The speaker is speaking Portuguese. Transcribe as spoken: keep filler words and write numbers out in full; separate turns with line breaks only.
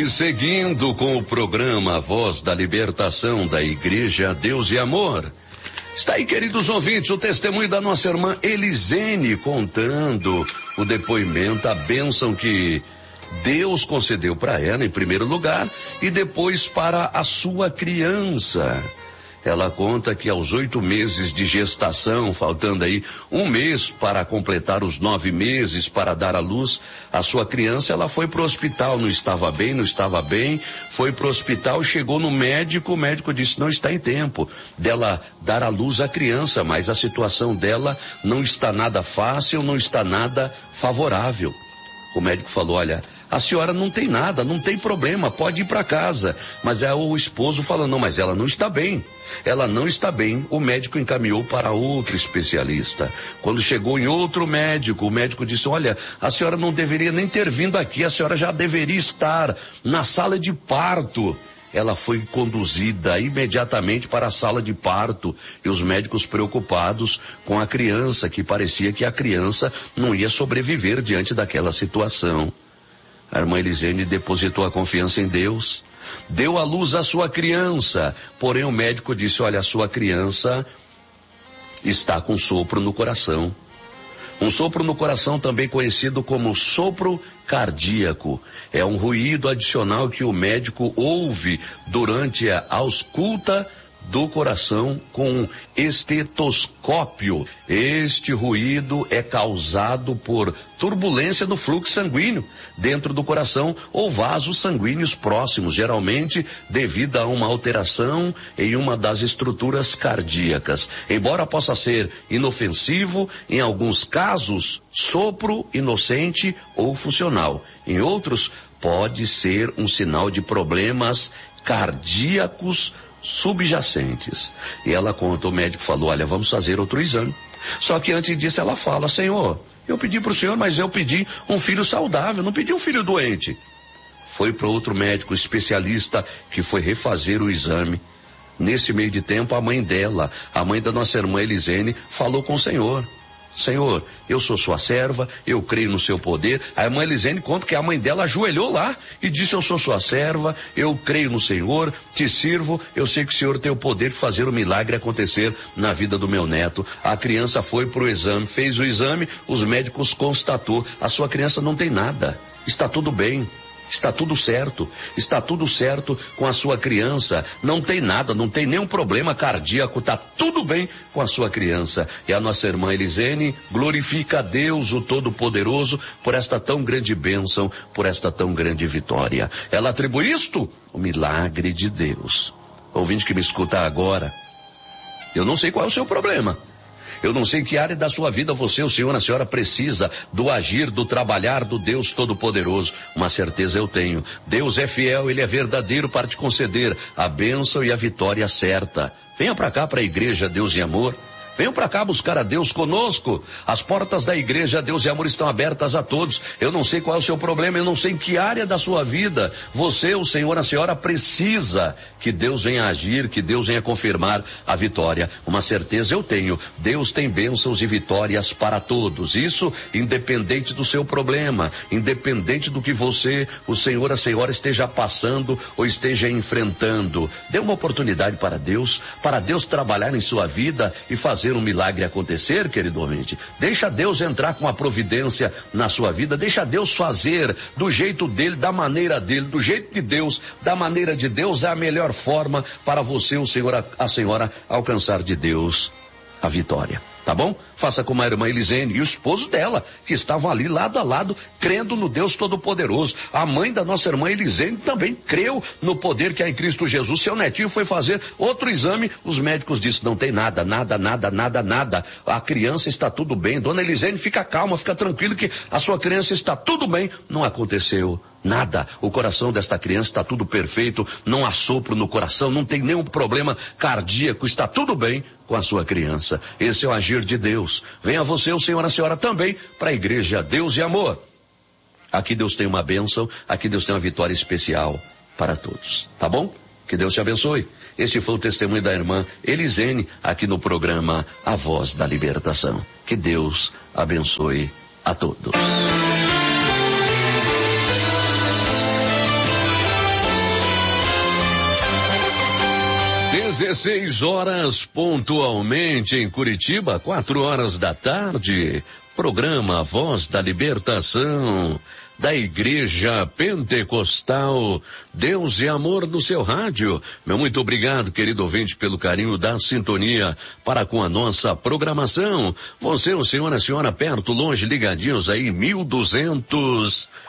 seguindo com o programa Voz da Libertação da Igreja Deus e Amor. Está aí, queridos ouvintes, o testemunho da nossa irmã Elisene contando o depoimento, a bênção que Deus concedeu para ela em primeiro lugar e depois para a sua criança. Ela conta que aos oito meses de gestação, faltando aí um mês para completar os nove meses para dar à luz a sua criança, ela foi para o hospital, não estava bem, não estava bem, foi para o hospital, chegou no médico, o médico disse não está em tempo dela dar à luz a criança, mas a situação dela não está nada fácil, não está nada favorável. O médico falou, olha, a senhora não tem nada, não tem problema, pode ir para casa. Mas é o esposo falando, não, mas ela não está bem. Ela não está bem. O médico encaminhou para outro especialista. Quando chegou em outro médico, o médico disse, olha, a senhora não deveria nem ter vindo aqui, a senhora já deveria estar na sala de parto. Ela foi conduzida imediatamente para a sala de parto e os médicos preocupados com a criança, que parecia que a criança não ia sobreviver diante daquela situação. A irmã Elisene depositou a confiança em Deus, deu à luz a sua criança, porém o médico disse, olha, a sua criança está com sopro no coração. Um sopro no coração também conhecido como sopro cardíaco. É um ruído adicional que o médico ouve durante a ausculta do coração com estetoscópio. Este ruído é causado por turbulência no fluxo sanguíneo dentro do coração ou vasos sanguíneos próximos, geralmente devido a uma alteração em uma das estruturas cardíacas. Embora possa ser inofensivo, em alguns casos, sopro inocente ou funcional. Em outros, pode ser um sinal de problemas cardíacos subjacentes. E ela conta, o médico falou, olha, vamos fazer outro exame. Só que antes disso ela fala, Senhor, eu pedi para o Senhor, mas eu pedi um filho saudável, não pedi um filho doente. Foi para outro médico especialista que foi refazer o exame. Nesse meio de tempo, a mãe dela, a mãe da nossa irmã Elisene, falou com o Senhor. Senhor, eu sou sua serva, eu creio no seu poder. A irmã Elisene conta que a mãe dela ajoelhou lá e disse, eu sou sua serva, eu creio no Senhor, te sirvo, eu sei que o Senhor tem o poder de fazer o milagre acontecer na vida do meu neto. A criança foi para o exame, fez o exame, os médicos constatou, a sua criança não tem nada, está tudo bem. Está tudo certo, está tudo certo com a sua criança, não tem nada, não tem nenhum problema cardíaco, está tudo bem com a sua criança. E a nossa irmã Elisene glorifica a Deus, o Todo-Poderoso, por esta tão grande bênção, por esta tão grande vitória. Ela atribui isto, o milagre de Deus. Ouvinte que me escuta agora, eu não sei qual é o seu problema. Eu não sei em que área da sua vida você, o senhor, a senhora precisa do agir, do trabalhar do Deus Todo-Poderoso. Uma certeza eu tenho. Deus é fiel, Ele é verdadeiro para te conceder a bênção e a vitória certa. Venha para cá, para a Igreja Deus e Amor. Venham para cá buscar a Deus conosco. As portas da Igreja Deus e Amor estão abertas a todos. Eu não sei qual é o seu problema, eu não sei em que área da sua vida você, o senhor, a senhora precisa que Deus venha agir, que Deus venha confirmar a vitória. Uma certeza eu tenho, Deus tem bênçãos e vitórias para todos. Isso independente do seu problema, independente do que você, o senhor, a senhora esteja passando ou esteja enfrentando. Dê uma oportunidade para Deus, para Deus trabalhar em sua vida e fazer um milagre acontecer, querido ouvinte. Deixa Deus entrar com a providência na sua vida, deixa Deus fazer do jeito dele, da maneira dele, do jeito de Deus, da maneira de Deus, é a melhor forma para você, o senhor, a, a senhora, alcançar de Deus a vitória. Tá bom? Faça como a irmã Elisene e o esposo dela, que estavam ali lado a lado, crendo no Deus Todo-Poderoso. A mãe da nossa irmã Elisene também creu no poder que há em Cristo Jesus. Seu netinho foi fazer outro exame, os médicos disseram, não tem nada, nada, nada, nada, nada. A criança está tudo bem. Dona Elisene, fica calma, fica tranquilo que a sua criança está tudo bem. Não aconteceu nada. O coração desta criança está tudo perfeito, não há sopro no coração, não tem nenhum problema cardíaco, está tudo bem com a sua criança. Esse é o agir de Deus. Venha você, o senhor, a senhora também, para a Igreja Deus e Amor. Aqui Deus tem uma bênção, aqui Deus tem uma vitória especial para todos. Tá bom? Que Deus te abençoe. Este foi o testemunho da irmã Elisene, aqui no programa A Voz da Libertação. Que Deus abençoe a todos. dezesseis horas pontualmente em Curitiba, quatro horas da tarde. Programa Voz da Libertação da Igreja Pentecostal Deus e Amor no seu rádio. Meu muito obrigado, querido ouvinte, pelo carinho da sintonia para com a nossa programação. Você, o senhor, a senhora, perto, longe, ligadinhos aí, mil duzentos